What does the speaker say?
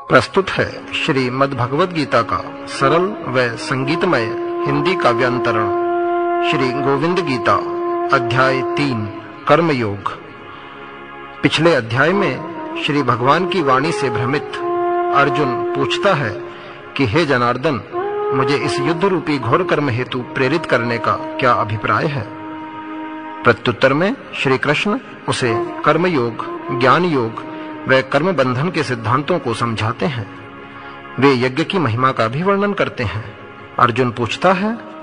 प्रस्तुत है श्रीमद् भगवद गीता का सरल व संगीतमय हिंदी काव्यांतरण। श्री गोविंद गीता अध्याय 3 कर्मयोग। पिछले अध्याय में श्री भगवान की वाणी से भ्रमित अर्जुन पूछता है कि हे जनार्दन, मुझे इस युद्ध रूपी घोर कर्म हेतु प्रेरित करने का क्या अभिप्राय है। प्रत्युत्तर में श्री कृष्ण उसे कर्मयोग, ज्ञान योग वे कर्म बंधन के सिद्धांतों को समझाते हैं। वे यज्ञ की महिमा का भी वर्णन करते हैं। अर्जुन पूछता है,